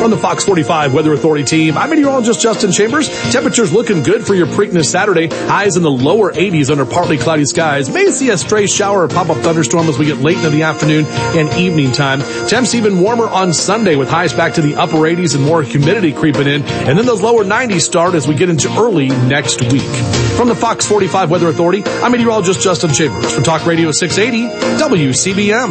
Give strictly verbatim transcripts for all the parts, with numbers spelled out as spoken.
From the Fox forty-five Weather Authority team, I'm meteorologist Justin Chambers. Temperatures looking good for your Preakness Saturday. Highs in the lower eighties under partly cloudy skies. May see a stray shower or pop-up thunderstorm as we get late into the afternoon and evening time. Temps even warmer on Sunday with highs back to the upper eighties and more humidity creeping in. And then those lower nineties start as we get into early next week. From the Fox forty-five Weather Authority, I'm meteorologist Justin Chambers for Talk Radio six eighty W C B M.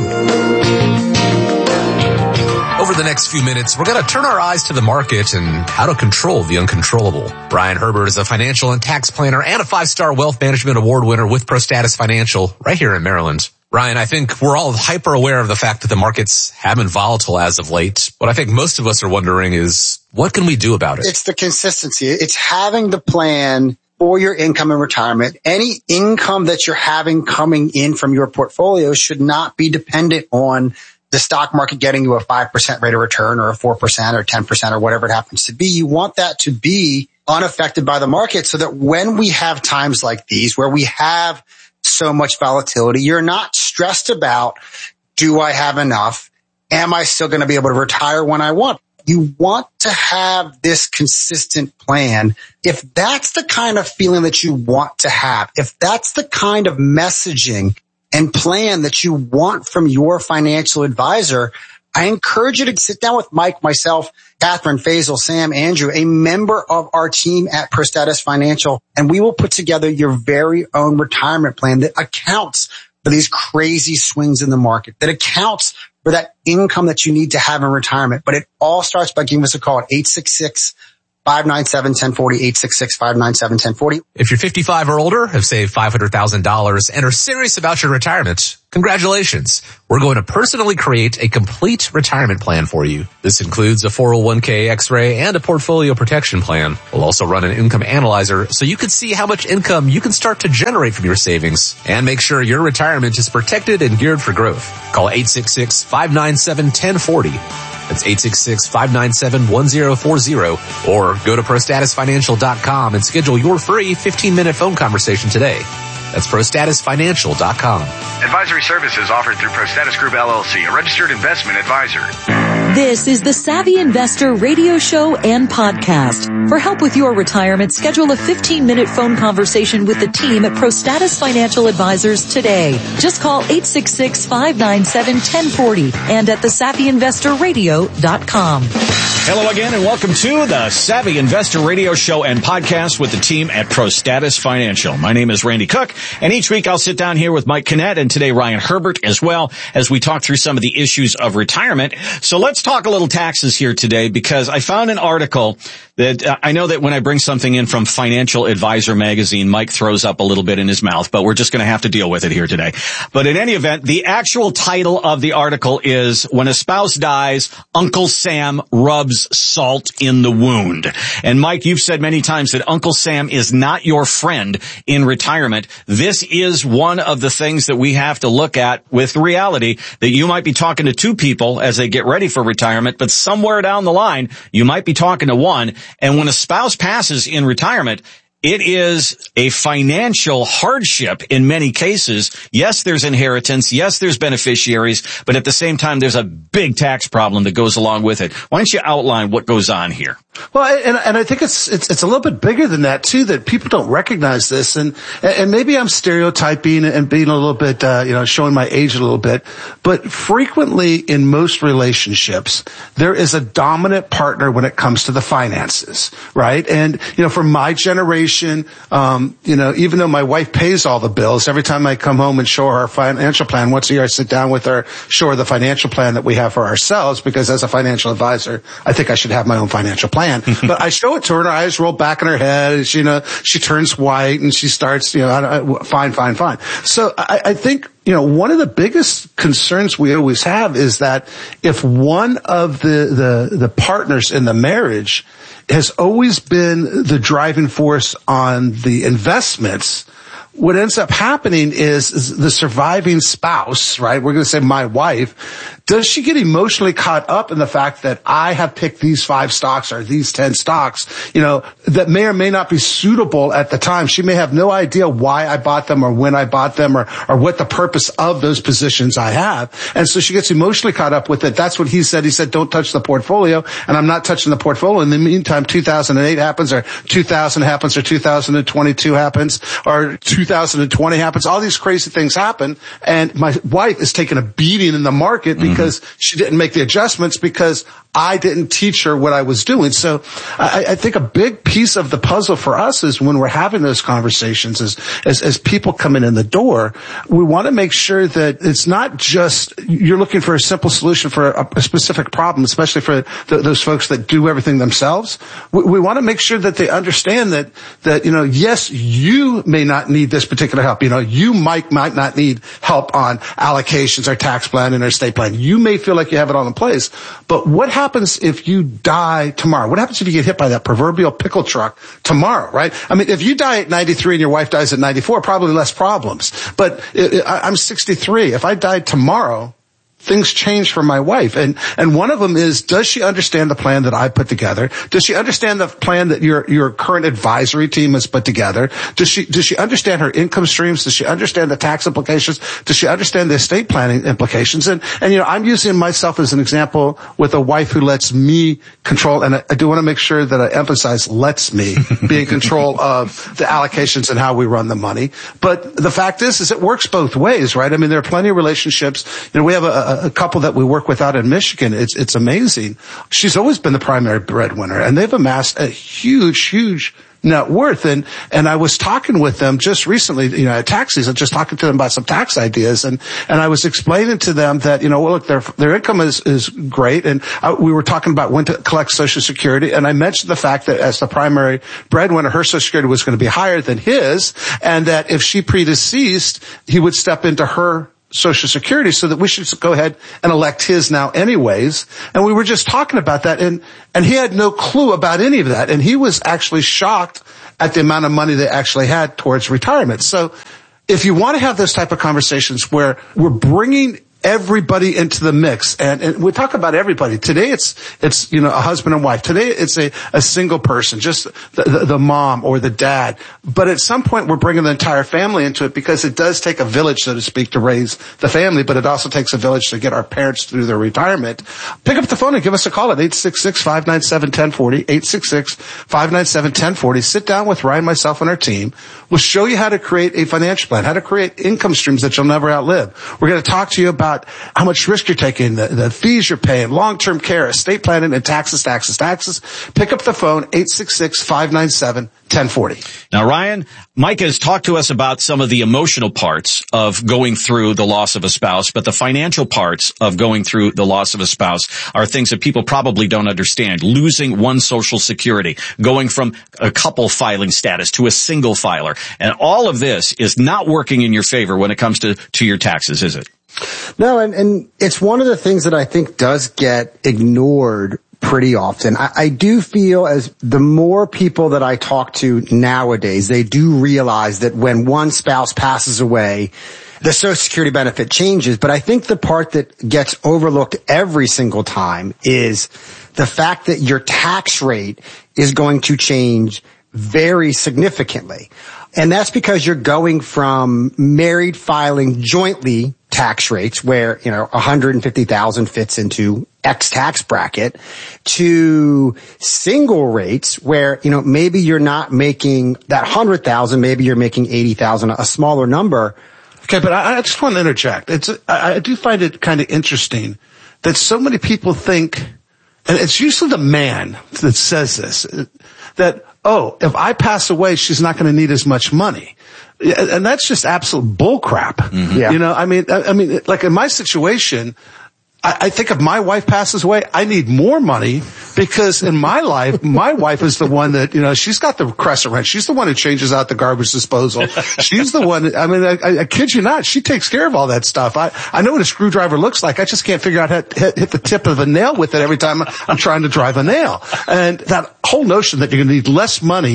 Over the next few minutes, we're going to turn our eyes to the market and how to control the uncontrollable. Ryan Herbert is a financial and tax planner and a five-star wealth management award winner with ProStatus Financial right here in Maryland. Ryan, I think we're all hyper aware of the fact that the markets have been volatile as of late. What I think most of us are wondering is, what can we do about it? It's the consistency. It's having the plan for your income and retirement. Any income that you're having coming in from your portfolio should not be dependent on the stock market getting you a five percent rate of return or a four percent or ten percent or whatever it happens to be. You want that to be unaffected by the market so that when we have times like these where we have so much volatility, you're not stressed about, do I have enough? Am I still going to be able to retire when I want? You want to have this consistent plan. If that's the kind of feeling that you want to have, if that's the kind of messaging and plan that you want from your financial advisor, I encourage you to sit down with Mike, myself, Catherine, Faisal, Sam, Andrew, a member of our team at ProStatus Financial, and we will put together your very own retirement plan that accounts for these crazy swings in the market, that accounts for that income that you need to have in retirement. But it all starts by giving us a call at eight six six, five nine seven, one zero four zero, eight six six, five nine seven, one zero four zero. If you're fifty-five or older, have saved five hundred thousand dollars, and are serious about your retirement, congratulations. We're going to personally create a complete retirement plan for you. This includes a four oh one k X-ray and a portfolio protection plan. We'll also run an income analyzer so you can see how much income you can start to generate from your savings and make sure your retirement is protected and geared for growth. Call eight six six, five nine seven, one zero four zero. That's eight six six, five nine seven, one zero four zero, or go to pro status financial dot com and schedule your free fifteen minute phone conversation today. That's pro status financial dot com. Advisory services offered through ProStatus Group L L C, a registered investment advisor. This is the Savvy Investor radio show and podcast. For help with your retirement, schedule a fifteen minute phone conversation with the team at ProStatus Financial Advisors today. Just call eight six six, five nine seven, one zero four zero and at the savvy investor radio dot com. Hello again and welcome to the Savvy Investor radio show and podcast with the team at ProStatus Financial. My name is Randy Cook, and each week I'll sit down here with Mike Kinnett and today Ryan Herbert as well as we talk through some of the issues of retirement. So let's talk a little taxes here today, because I found an article that uh, I know that when I bring something in from Financial Advisor magazine, Mike throws up a little bit in his mouth, but we're just going to have to deal with it here today. But in any event, the actual title of the article is When a Spouse Dies, Uncle Sam Rubs Salt in the Wound. And Mike, you've said many times that Uncle Sam is not your friend in retirement. This is one of the things that we have to look at with reality, that you might be talking to two people as they get ready for retirement, but somewhere down the line, you might be talking to one. And when a spouse passes in retirement, it is a financial hardship in many cases. Yes, there's inheritance. Yes, there's beneficiaries. But at the same time, there's a big tax problem that goes along with it. Why don't you outline what goes on here? Well, and, and I think it's, it's, it's a little bit bigger than that too, that people don't recognize this. And, and maybe I'm stereotyping and being a little bit, uh, you know, showing my age a little bit, but frequently in most relationships, there is a dominant partner when it comes to the finances, right? And, you know, for my generation, um, you know, even though my wife pays all the bills, every time I come home and show her our financial plan, once a year I sit down with her, show her the financial plan that we have for ourselves, because as a financial advisor, I think I should have my own financial plan. But I show it to her and her eyes roll back in her head. And she, you know, she turns white and she starts, you know, I, I, fine, fine, fine. So I, I think, you know, one of the biggest concerns we always have is that if one of the, the, the partners in the marriage has always been the driving force on the investments, what ends up happening is, is the surviving spouse, right? We're going to say my wife does she get emotionally caught up in the fact that I have picked these five stocks or these ten stocks, you know, that may or may not be suitable at the time? She may have no idea why I bought them or when I bought them or, or what the purpose of those positions I have. And so she gets emotionally caught up with it. That's what he said. He said, don't touch the portfolio. And I'm not touching the portfolio. In the meantime, two thousand eight happens or two thousand happens or two thousand twenty-two happens or two thousand twenty happens. All these crazy things happen. And my wife is taking a beating in the market because mm-hmm. she didn't make the adjustments because I didn't teach her what I was doing. So I, I think a big piece of the puzzle for us is when we're having those conversations is, as, as people coming in the door, we want to make sure that it's not just you're looking for a simple solution for a, a specific problem, especially for the, those folks that do everything themselves. We, we want to make sure that they understand that, that, you know, yes, you may not need this particular help. You know, you might, might not need help on allocations or tax planning or estate planning. You may feel like you have it all in place, but what happens happens if you die tomorrow? What happens if you get hit by that proverbial pickle truck tomorrow, right? I mean, if you die at ninety-three and your wife dies at ninety-four, probably less problems. But it, it, I'm sixty-three. If I died tomorrow, things change for my wife. And, and one of them is, does she understand the plan that I put together? Does she understand the plan that your, your current advisory team has put together? Does she, does she understand her income streams? Does she understand the tax implications? Does she understand the estate planning implications? And, and, you know, I'm using myself as an example with a wife who lets me control, and I, I do want to make sure that I emphasize lets me be in control of the allocations and how we run the money. But the fact is, is it works both ways, right? I mean, there are plenty of relationships. You know, we have a, a a couple that we work with out in Michigan. It's, it's amazing. She's always been the primary breadwinner, and they've amassed a huge, huge net worth. And, and I was talking with them just recently, you know, at tax season, just talking to them about some tax ideas. And, and I was explaining to them that, you know, well, look, their, their income is, is great. And I, we were talking about when to collect Social Security. And I mentioned the fact that as the primary breadwinner, her Social Security was going to be higher than his. And that if she predeceased, he would step into her Social Security, so that we should go ahead and elect his now anyways. And we were just talking about that, and, and he had no clue about any of that. And he was actually shocked at the amount of money they actually had towards retirement. So if you want to have those type of conversations where we're bringing everybody into the mix, and, and we talk about everybody. Today it's, it's, you know, a husband and wife. Today it's a, a single person, just the, the, the mom or the dad. But at some point we're bringing the entire family into it, because it does take a village, so to speak, to raise the family, but it also takes a village to get our parents through their retirement. Pick up the phone and give us a call at eight six six, five nine seven, one oh four oh, eight six six, five nine seven, one oh four oh. Sit down with Ryan, myself, and our team. We'll show you how to create a financial plan, how to create income streams that you'll never outlive. We're going to talk to you about how much risk you're taking, the, the fees you're paying, long-term care, estate planning, and taxes, taxes, taxes. Pick up the phone, eight six six, five nine seven, one oh four oh. Now, Ryan, Mike has talked to us about some of the emotional parts of going through the loss of a spouse, but the financial parts of going through the loss of a spouse are things that people probably don't understand. Losing one Social Security, going from a couple filing status to a single filer. And all of this is not working in your favor when it comes to, to your taxes, is it? No, and, and it's one of the things that I think does get ignored pretty often. I, I do feel as the more people that I talk to nowadays, they do realize that when one spouse passes away, the Social Security benefit changes. But I think the part that gets overlooked every single time is the fact that your tax rate is going to change very significantly. And that's because you're going from married filing jointly tax rates where, you know, one hundred fifty thousand fits into X tax bracket, to single rates where, you know, maybe you're not making that one hundred thousand, maybe you're making eighty thousand, a smaller number. Okay, but I, I just want to interject. It's, I, I do find it kind of interesting that so many people think, and it's usually the man that says this, that, oh, if I pass away, she's not going to need as much money. And that's just absolute bullcrap. Mm-hmm. Yeah. You know, I mean, I, I mean, like in my situation, I, I think if my wife passes away, I need more money, because in my life, my wife is the one that, you know, she's got the crescent wrench. She's the one who changes out the garbage disposal. She's the one, I mean, I, I, I kid you not, she takes care of all that stuff. I, I know what a screwdriver looks like. I just can't figure out how to hit, hit the tip of a nail with it every time I'm trying to drive a nail. And that whole notion that you're going to need less money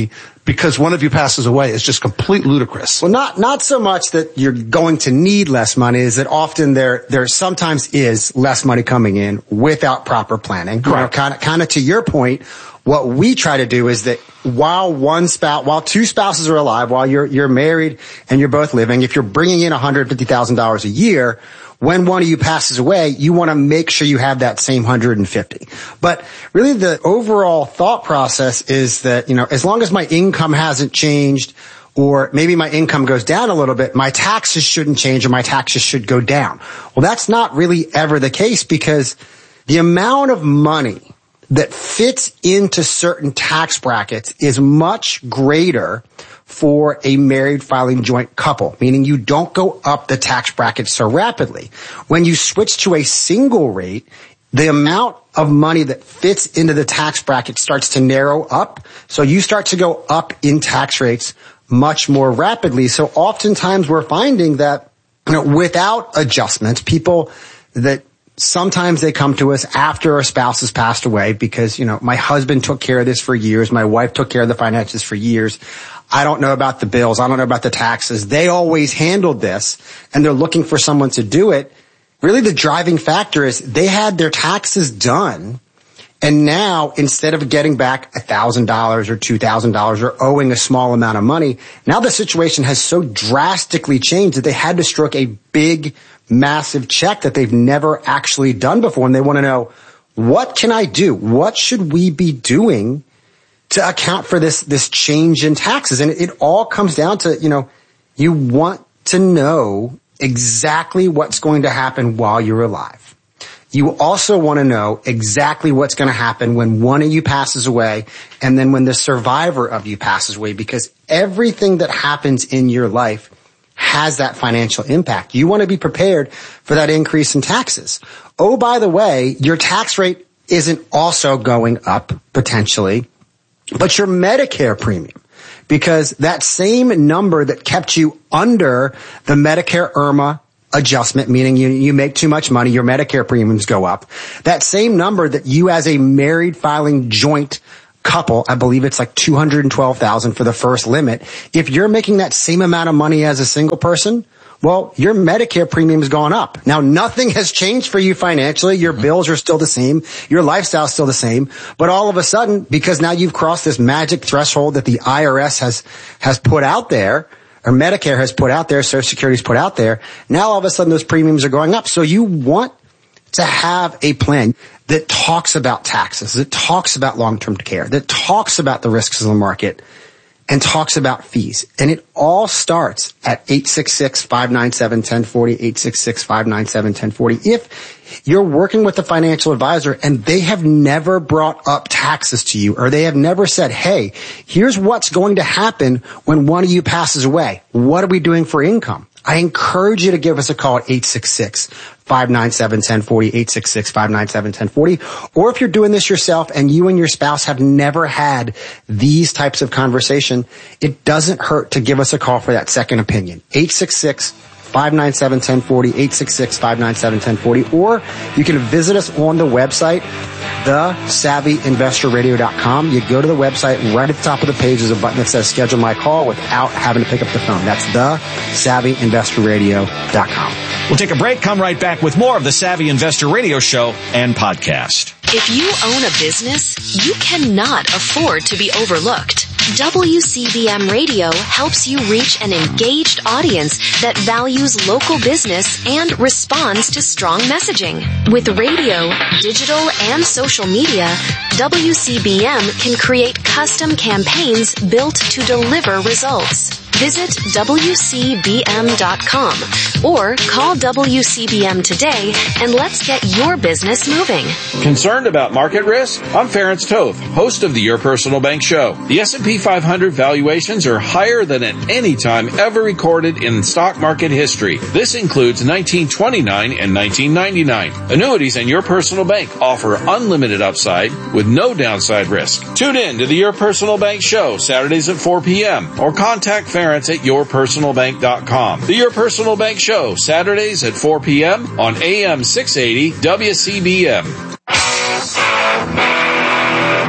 because one of you passes away is just complete ludicrous. Well, not, not so much that you're going to need less money, is that often there, there sometimes is less money coming in without proper planning. Correct. You know, kind of, kind of to your point, what we try to do is that while one spouse, while two spouses are alive, while you're, you're married and you're both living, if you're bringing in one hundred fifty thousand dollars a year, when one of you passes away, you want to make sure you have that same one hundred fifty. But really the overall thought process is that, you know, as long as my income hasn't changed, or maybe my income goes down a little bit, my taxes shouldn't change or my taxes should go down. Well, that's not really ever the case, because the amount of money that fits into certain tax brackets is much greater for a married filing joint couple, meaning you don't go up the tax bracket so rapidly. When you switch to a single rate, the amount of money that fits into the tax bracket starts to narrow up. So you start to go up in tax rates much more rapidly. So oftentimes we're finding that, you know, without adjustments, people that sometimes they come to us after a spouse has passed away because, you know, my husband took care of this for years. My wife took care of the finances for years. I don't know about the bills. I don't know about the taxes. They always handled this, and they're looking for someone to do it. Really, the driving factor is they had their taxes done, and now instead of getting back one thousand dollars or two thousand dollars or owing a small amount of money, now the situation has so drastically changed that they had to stroke a big, massive check that they've never actually done before. And they want to know, what can I do? What should we be doing to account for this, this change in taxes? And it all comes down to, you know, you want to know exactly what's going to happen while you're alive. You also want to know exactly what's going to happen when one of you passes away and then when the survivor of you passes away, because everything that happens in your life has that financial impact. You want to be prepared for that increase in taxes. Oh, by the way, your tax rate isn't also going up potentially, but your Medicare premium, because that same number that kept you under the Medicare I R M A adjustment, meaning you, you make too much money, your Medicare premiums go up. That same number that you as a married filing joint couple, I believe it's like two hundred twelve thousand for the first limit. If you're making that same amount of money as a single person, well, your Medicare premium has gone up. Now, nothing has changed for you financially. Your bills are still the same. Your lifestyle is still the same. But all of a sudden, because now you've crossed this magic threshold that the I R S has, has put out there, or Medicare has put out there, Social Security's put out there, now all of a sudden those premiums are going up. So you want to have a plan that talks about taxes, that talks about long-term care, that talks about the risks of the market, and talks about fees. And it all starts at eight six six, five nine seven, one zero four zero, eight six six, five nine seven, one zero four zero. If you're working with a financial advisor and they have never brought up taxes to you, or they have never said, hey, here's what's going to happen when one of you passes away. What are we doing for income? I encourage you to give us a call at eight six six, five nine seven, one zero four zero, eight six six, five nine seven, one zero four zero. Or if you're doing this yourself and you and your spouse have never had these types of conversation, it doesn't hurt to give us a call for that second opinion. eight six six, five nine seven, one zero four zero, eight six six, five nine seven, one zero four zero. Or you can visit us on the website, the savvy investor radio dot com. You go to the website, and right at the top of the page is a button that says schedule my call without having to pick up the phone. That's the savvy investor radio dot com. We'll take a break, come right back with more of the Savvy Investor Radio Show and podcast. If you own a business, you cannot afford to be overlooked. W C B M Radio helps you reach an engaged audience that values local business and responds to strong messaging. With radio, digital, and social media, W C B M can create custom campaigns built to deliver results. Visit W C B M dot com or call W C B M today and let's get your business moving. Concerned about market risk? I'm Ference Toth, host of the Your Personal Bank Show. The S and P five hundred valuations are higher than at any time ever recorded in stock market history. This includes nineteen twenty-nine and nineteen ninety-nine. Annuities and Your Personal Bank offer unlimited upside with no downside risk. Tune in to the Your Personal Bank Show Saturdays at four p.m. or contact Ference at your personal bank dot com. The Your Personal Bank Show, Saturdays at four p.m. on A M six eighty W C B M.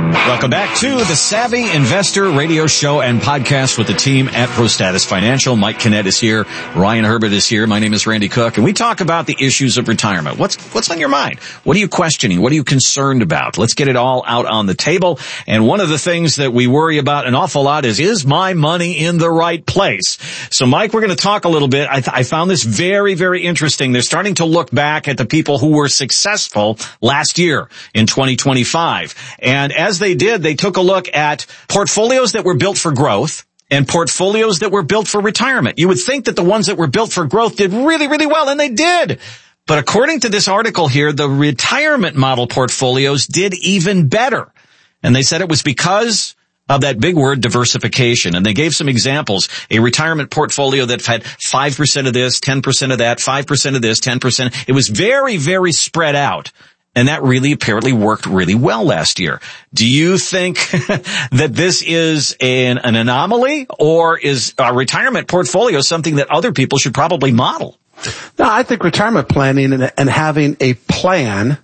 Welcome back to the Savvy Investor Radio Show and Podcast with the team at ProStatus Financial. Mike Kinnett is here. Ryan Herbert is here. My name is Randy Cook, and we talk about the issues of retirement. What's what's on your mind? What are you questioning? What are you concerned about? Let's get it all out on the table. And one of the things that we worry about an awful lot is, is my money in the right place? So, Mike, we're going to talk a little bit. I, th- I found this very, very interesting. They're starting to look back at the people who were successful last year in twenty twenty-five. And as they did, they took a look at portfolios that were built for growth and portfolios that were built for retirement. You would think that the ones that were built for growth did really, really well, and they did. But according to this article here, the retirement model portfolios did even better. And they said it was because of that big word, diversification. And they gave some examples. A retirement portfolio that had five percent of this, ten percent of that, five percent of this, ten percent. It was very, very spread out. And that really apparently worked really well last year. Do you think that this is an, an anomaly, or is a retirement portfolio something that other people should probably model? No, I think retirement planning and, and having a plan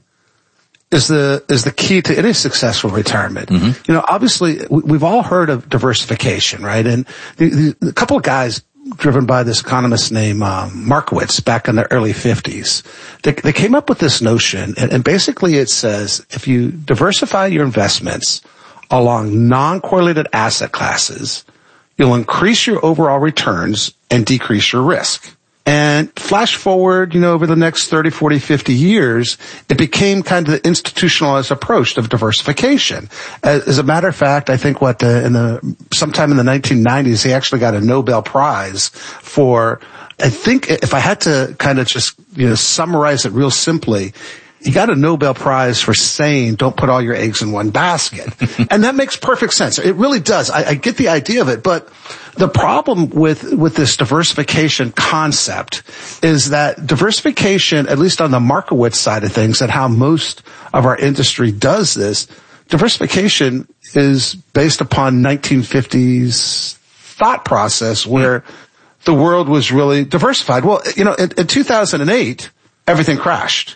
is the is the key to any successful retirement. Mm-hmm. You know, obviously, we, we've all heard of diversification, right? And the, the, a couple of guys driven by this economist named um, Markowitz back in the early fifties. They, they came up with this notion, and, and basically it says if you diversify your investments along non-correlated asset classes, you'll increase your overall returns and decrease your risk. And flash forward, you know, over the next thirty, forty, fifty years, it became kind of the institutionalized approach of diversification. As, as a matter of fact, I think what, uh, in the, sometime in the nineteen nineties, he actually got a Nobel Prize for, I think if I had to kind of just, you know, summarize it real simply, he got a Nobel Prize for saying, don't put all your eggs in one basket. And that makes perfect sense. It really does. I, I get the idea of it, but the problem with, with this diversification concept is that diversification, at least on the Markowitz side of things, and how most of our industry does this, diversification is based upon nineteen fifties thought process where the world was really diversified. Well, you know, in, in two thousand eight, everything crashed.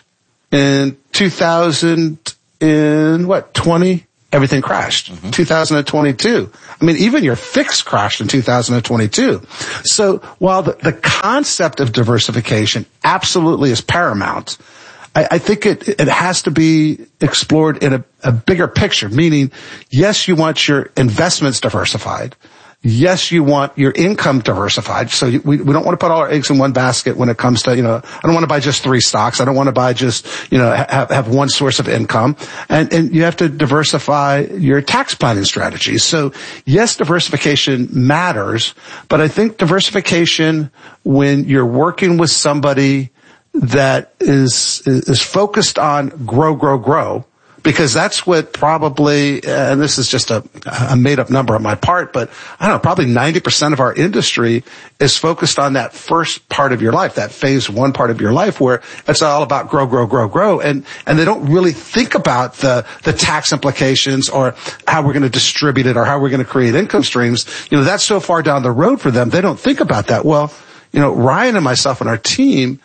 In two thousand, in what, twenty, everything crashed. Mm-hmm. two thousand twenty-two. I mean, even your fix crashed in two thousand twenty-two. So while the, the concept of diversification absolutely is paramount, I, I think it, it has to be explored in a, a bigger picture, meaning, yes, you want your investments diversified. Yes, you want your income diversified. So we, we don't want to put all our eggs in one basket when it comes to, you know, I don't want to buy just three stocks. I don't want to buy just, you know, have, have one source of income. And, and you have to diversify your tax planning strategies. So yes, diversification matters, but I think diversification when you're working with somebody that is, is focused on grow, grow, grow, because that's what probably, and this is just a, a made-up number on my part, but I don't know, probably ninety percent of our industry is focused on that first part of your life, that phase one part of your life where it's all about grow, grow, grow, grow. And, and they don't really think about the, the tax implications or how we're going to distribute it or how we're going to create income streams. You know, that's so far down the road for them. They don't think about that. Well, you know, Ryan and myself and our team,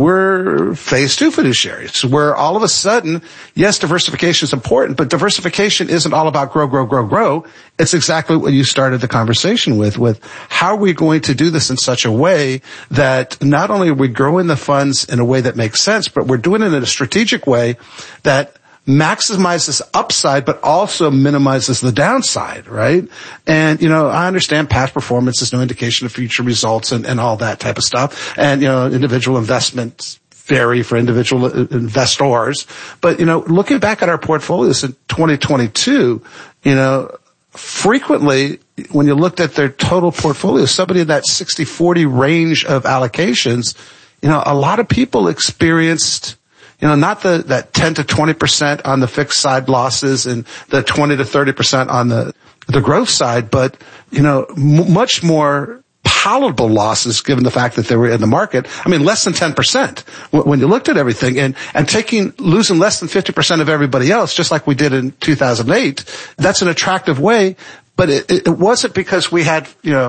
we're phase two fiduciaries where all of a sudden, yes, diversification is important, but diversification isn't all about grow, grow, grow, grow. It's exactly what you started the conversation with, with how are we going to do this in such a way that not only are we growing the funds in a way that makes sense, but we're doing it in a strategic way that maximizes upside, but also minimizes the downside, right? And, you know, I understand past performance is no indication of future results and, and all that type of stuff. And, you know, individual investments vary for individual investors. But, you know, looking back at our portfolios in twenty twenty-two, you know, frequently when you looked at their total portfolio, somebody in that sixty forty range of allocations, you know, a lot of people experienced, you know, not the, that ten to twenty percent on the fixed side losses and the twenty to thirty percent on the, the growth side, but, you know, m- much more palatable losses given the fact that they were in the market. I mean, less than ten percent when you looked at everything and, and taking, losing less than fifty percent of everybody else, just like we did in two thousand eight. That's an attractive way, but it, it wasn't because we had, you know,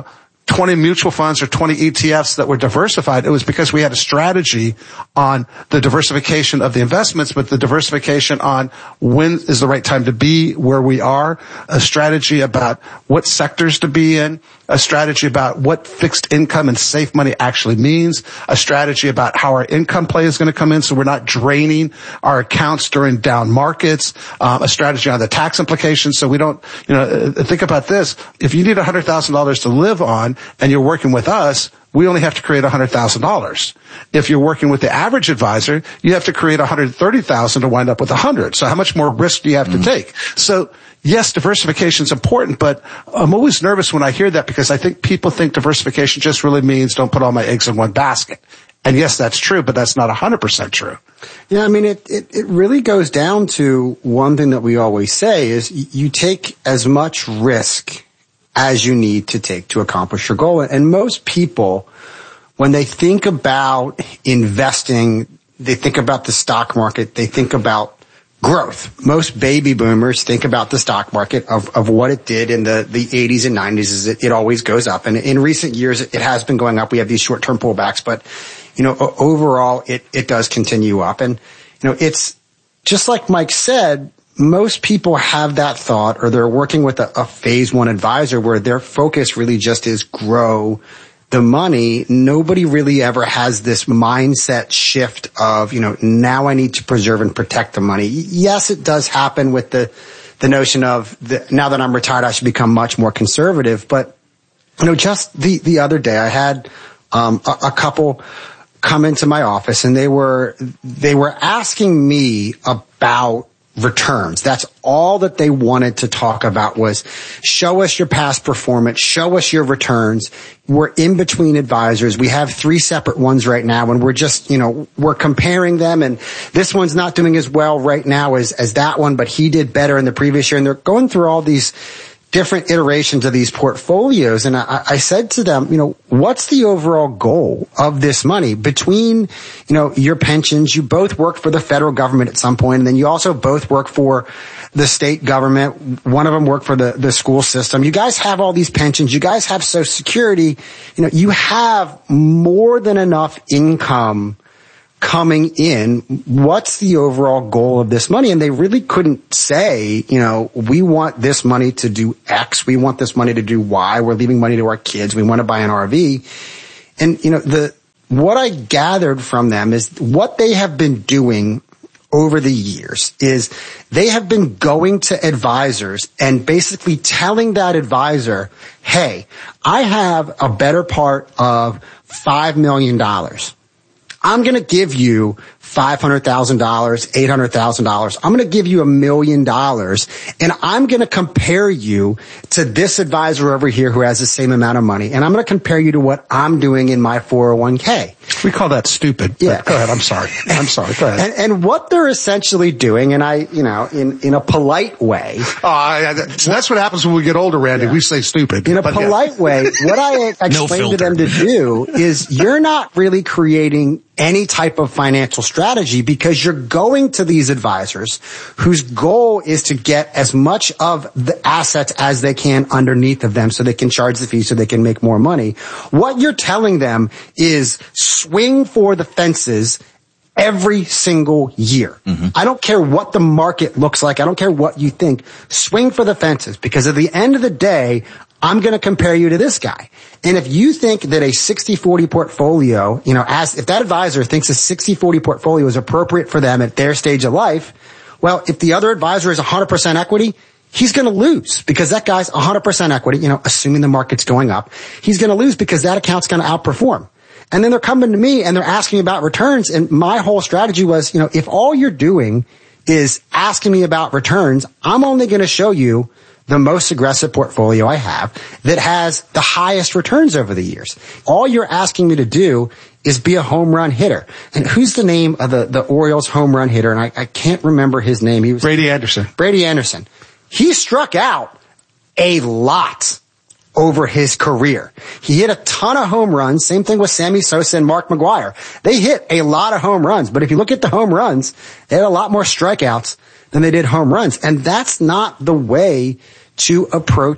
twenty mutual funds or twenty E T Fs that were diversified. It was because we had a strategy on the diversification of the investments, but the diversification on when is the right time to be where we are, a strategy about what sectors to be in, a strategy about what fixed income and safe money actually means, a strategy about how our income play is going to come in so we're not draining our accounts during down markets, um, a strategy on the tax implications so we don't, you know, think about this. If you need one hundred thousand dollars to live on and you're working with us, we only have to create one hundred thousand dollars. If you're working with the average advisor, you have to create one hundred thirty thousand dollars to wind up with one hundred. So how much more risk do you have mm-hmm. to take? So yes, diversification is important, but I'm always nervous when I hear that because I think people think diversification just really means don't put all my eggs in one basket. And yes, that's true, but that's not one hundred percent true. Yeah, I mean, it, it, it really goes down to one thing that we always say is you take as much risk as you need to take to accomplish your goal. And most people, when they think about investing, they think about the stock market, they think about growth. Most baby boomers think about the stock market of, of what it did in the, the eighties and nineties is it, it always goes up. And in recent years, it has been going up. We have these short-term pullbacks, but, you know, overall, it, it does continue up. And, you know, it's just like Mike said, most people have that thought or they're working with a, a phase one advisor where their focus really just is grow the money. Nobody really ever has this mindset shift of, you know, now I need to preserve and protect the money. Yes, it does happen with the, the notion of the, now that I'm retired, I should become much more conservative. But, you know, just the, the other day I had, um, a, a couple come into my office and they were, they were asking me about returns. That's all that they wanted to talk about was show us your past performance, show us your returns. We're in between advisors. We have three separate ones right now and we're just, you know, we're comparing them and this one's not doing as well right now as, as that one, but he did better in the previous year. And they're going through all these different iterations of these portfolios. And I, I said to them, you know, what's the overall goal of this money between, you know, your pensions? You both work for the federal government at some point, and then you also both work for the state government. One of them worked for the, the school system. You guys have all these pensions. You guys have Social Security. You know, you have more than enough income coming in. What's the overall goal of this money? And they really couldn't say, you know, we want this money to do X. We want this money to do Y. We're leaving money to our kids. We want to buy an R V. And, you know, the, what I gathered from them is what they have been doing over the years is they have been going to advisors and basically telling that advisor, hey, I have a better part of five million dollars. I'm going to give you five hundred thousand dollars, eight hundred thousand dollars. I'm going to give you a million dollars, and I'm going to compare you to this advisor over here who has the same amount of money, and I'm going to compare you to what I'm doing in my four oh one k. We call that stupid. Yeah. Go ahead. I'm sorry. I'm sorry. Go ahead. And, and what they're essentially doing, and I, you know, in, in a polite way. Oh, I, so that's what happens when we get older, Randy. Yeah. We say stupid. In a polite yeah. way, what I explain no to them to do is you're not really creating any type of financial strategy because you're going to these advisors whose goal is to get as much of the assets as they can underneath of them so they can charge the fee so they can make more money. What you're telling them is swing for the fences every single year. Mm-hmm. I don't care what the market looks like. I don't care what you think. Swing for the fences because at the end of the day, I'm going to compare you to this guy. And if you think that a sixty forty portfolio, you know, as if that advisor thinks a sixty forty portfolio is appropriate for them at their stage of life, well, if the other advisor is one hundred percent equity, he's going to lose because that guy's one hundred percent equity, you know, assuming the market's going up. He's going to lose because that account's going to outperform. And then they're coming to me and they're asking about returns. And my whole strategy was, you know, if all you're doing is asking me about returns, I'm only going to show you the most aggressive portfolio I have that has the highest returns over the years. All you're asking me to do is be a home run hitter. And who's the name of the, the Orioles home run hitter? And I, I can't remember his name. He was Brady Anderson. Brady Anderson. He struck out a lot over his career. He hit a ton of home runs. Same thing with Sammy Sosa and Mark McGwire. They hit a lot of home runs. But if you look at the home runs, they had a lot more strikeouts than they did home runs. And that's not the way to approach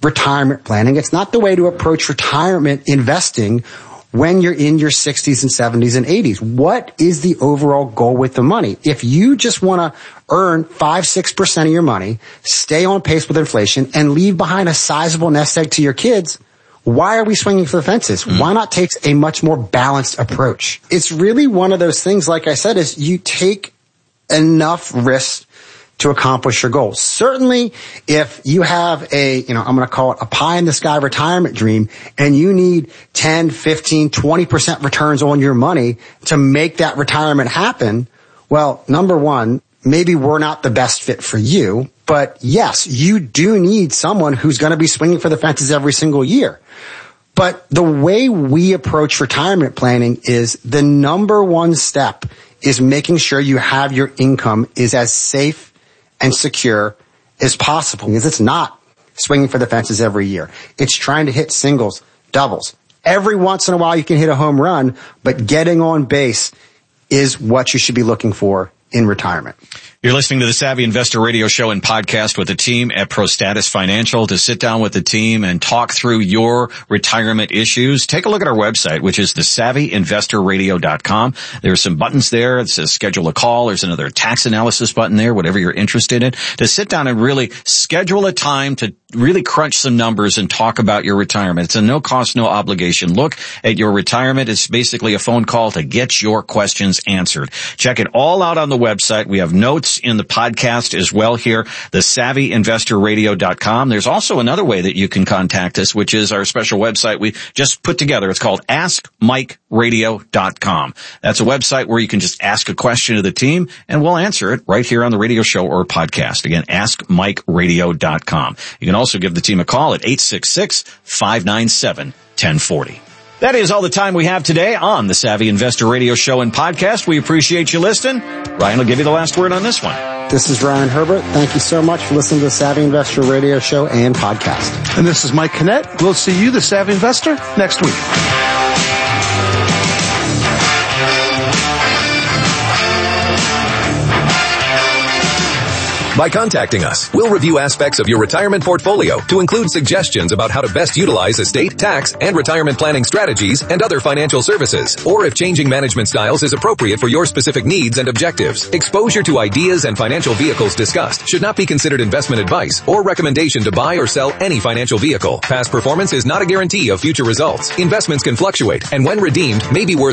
retirement planning. It's not the way to approach retirement investing when you're in your sixties and seventies and eighties. What is the overall goal with the money? If you just want to earn five, six percent of your money, stay on pace with inflation, and leave behind a sizable nest egg to your kids, why are we swinging for the fences? Mm. Why not take a much more balanced approach? It's really one of those things, like I said, is you take enough risk to accomplish your goals. Certainly, if you have a, you know, I'm going to call it a pie in the sky retirement dream, and you need ten, fifteen, twenty percent returns on your money to make that retirement happen, well, number one, maybe we're not the best fit for you. But yes, you do need someone who's going to be swinging for the fences every single year. But the way we approach retirement planning is the number one step is making sure you have your income is as safe and secure as possible, because it's not swinging for the fences every year. It's trying to hit singles, doubles. Every once in a while you can hit a home run, but getting on base is what you should be looking for in retirement. You're listening to the Savvy Investor Radio Show and podcast with the team at ProStatus Financial. To sit down with the team and talk through your retirement issues, take a look at our website, which is the savvy investor radio dot com. There's some buttons there. It says schedule a call. There's another tax analysis button there, whatever you're interested in. To sit down and really schedule a time to really crunch some numbers and talk about your retirement. It's a no cost, no obligation look at your retirement. It's basically a phone call to get your questions answered. Check it all out on the website. We have notes in the podcast as well here, the savvy investor radio dot com. There's also another way that you can contact us, which is our special website we just put together. It's called ask mike radio dot com. That's a website where you can just ask a question of the team and we'll answer it right here on the radio show or podcast. Again, ask mike radio dot com. You can also give the team a call at eight six six, five nine seven, one oh four oh. That is all the time we have today on the Savvy Investor Radio Show and podcast. We appreciate you listening. Ryan will give you the last word on this one. This is Ryan Herbert. Thank you so much for listening to the Savvy Investor Radio Show and podcast. And this is Mike Kinnett. We'll see you, the Savvy Investor, next week. By contacting us, we'll review aspects of your retirement portfolio to include suggestions about how to best utilize estate, tax, and retirement planning strategies and other financial services, or if changing management styles is appropriate for your specific needs and objectives. Exposure to ideas and financial vehicles discussed should not be considered investment advice or recommendation to buy or sell any financial vehicle. Past performance is not a guarantee of future results. Investments can fluctuate, and when redeemed, may be worth